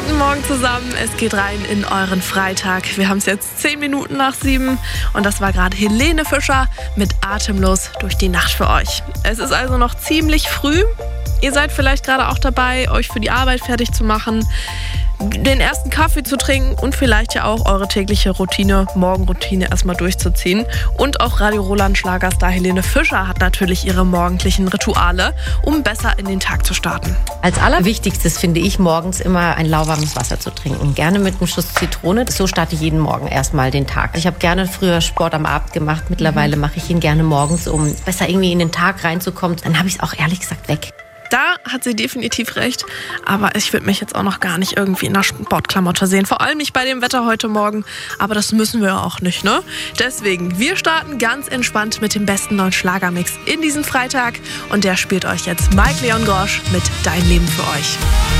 Guten Morgen zusammen, es geht rein in euren Freitag. Wir haben es jetzt 10 Minuten nach 7 und das war gerade Helene Fischer mit Atemlos durch die Nacht für euch. Es ist also noch ziemlich früh. Ihr seid vielleicht gerade auch dabei, euch für die Arbeit fertig zu machen, den ersten Kaffee zu trinken und vielleicht ja auch eure tägliche Routine, Morgenroutine erstmal durchzuziehen. Und auch Radio Roland Schlagerstar Helene Fischer hat natürlich ihre morgendlichen Rituale, um besser in den Tag zu starten. Als Allerwichtigstes finde ich morgens immer ein lauwarmes Wasser zu trinken. Gerne mit einem Schuss Zitrone. So starte ich jeden Morgen erstmal den Tag. Ich habe gerne früher Sport am Abend gemacht. Mittlerweile mache ich ihn gerne morgens, um besser irgendwie in den Tag reinzukommen. Dann habe ich es auch ehrlich gesagt weg. Da hat sie definitiv recht, aber ich würde mich jetzt auch noch gar nicht irgendwie in einer Sportklamotte sehen. Vor allem nicht bei dem Wetter heute Morgen, aber das müssen wir ja auch nicht, ne? Deswegen, wir starten ganz entspannt mit dem besten neuen Schlagermix in diesen Freitag und der spielt euch jetzt Mike Leon Grosch mit Dein Leben für euch.